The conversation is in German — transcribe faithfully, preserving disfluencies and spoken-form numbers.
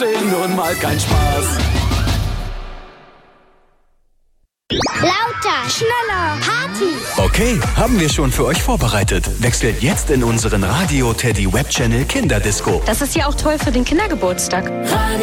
Nun mal kein Spaß. Lauter, schneller, Party. Okay, haben wir schon für euch vorbereitet. Wechselt jetzt in unseren Radio Teddy Web Channel Kinderdisco. Das ist ja auch toll für den Kindergeburtstag.